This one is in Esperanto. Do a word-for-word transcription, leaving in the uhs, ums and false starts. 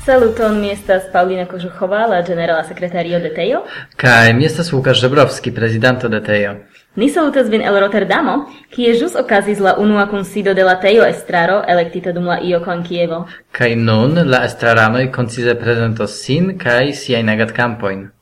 Saluton, mi estas Paulina Kožuchová, la generala sekretario de Tejo. Kaj mi estas Łukasz Żebrowski, prezidanto de Tejo. Ni salutas vin el Rotterdamo, kie ĵus okazis la unua kunsido de la Tejo estraro elektita dum la I O K en Kievo. Kaj nun la estraranoj koncize prezentos sin kaj siajn agadkampojn.